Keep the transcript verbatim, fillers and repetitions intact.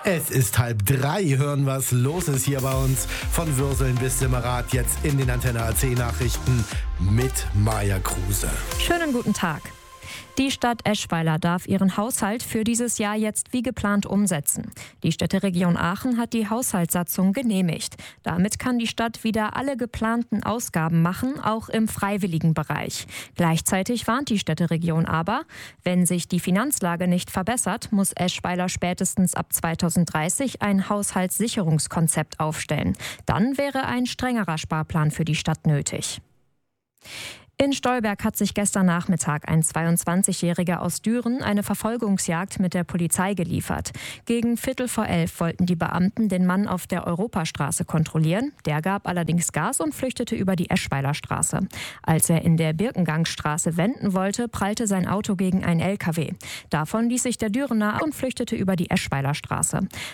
Es ist halb drei, hören, was los ist hier bei uns. Von Würseln bis Simmerath, jetzt in den Antenne A C Nachrichten mit Maja Kruse. Schönen guten Tag. Die Stadt Eschweiler darf ihren Haushalt für dieses Jahr jetzt wie geplant umsetzen. Die Städteregion Aachen hat die Haushaltssatzung genehmigt. Damit kann die Stadt wieder alle geplanten Ausgaben machen, auch im freiwilligen Bereich. Gleichzeitig warnt die Städteregion aber, wenn sich die Finanzlage nicht verbessert, muss Eschweiler spätestens ab zweitausenddreißig ein Haushaltssicherungskonzept aufstellen. Dann wäre ein strengerer Sparplan für die Stadt nötig. In Stolberg hat sich gestern Nachmittag ein zweiundzwanzigjähriger aus Düren eine Verfolgungsjagd mit der Polizei geliefert. Gegen Viertel vor elf wollten die Beamten den Mann auf der Europastraße kontrollieren. Der gab allerdings Gas und flüchtete über die Eschweiler Straße. Als er in der Birkengangstraße wenden wollte, prallte sein Auto gegen ein L K W. Davon ließ sich der Dürener und flüchtete über die Eschweiler Straße.